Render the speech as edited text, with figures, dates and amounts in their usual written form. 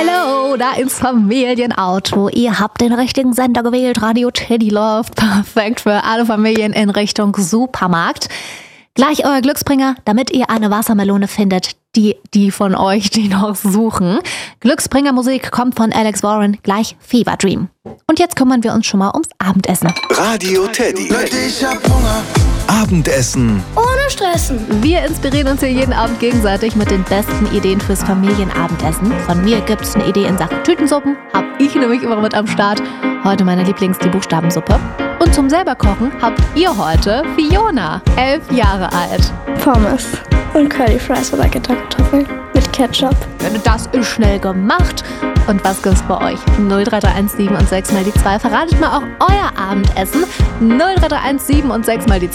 Hallo, da ist Familienauto. Ihr habt den richtigen Sender gewählt. Radio Teddy läuft. Perfekt für alle Familien in Richtung Supermarkt. Gleich euer Glücksbringer, damit ihr eine Wassermelone findet, die von euch, die noch suchen. Glücksbringer-Musik kommt von Alex Warren, gleich Fever Dream. Und jetzt kümmern wir uns schon mal ums Abendessen. Radio Teddy. Ich hab Hunger. Abendessen. Ohne Stressen. Wir inspirieren uns hier jeden Abend gegenseitig mit den besten Ideen fürs Familienabendessen. Von mir gibt's eine Idee in Sachen Tütensuppen. Hab ich nämlich immer mit am Start. Heute meine die Buchstabensuppe. Und zum selber kochen habt ihr heute Fiona, 11 Jahre alt. Pommes und Curly Fries oder Gitterkartoffeln mit Ketchup. Das ist schnell gemacht. Und was gibt's bei euch? 03317 und 6 mal die 2. Verratet mal auch euer Abendessen. 03317 und 6 mal die 2.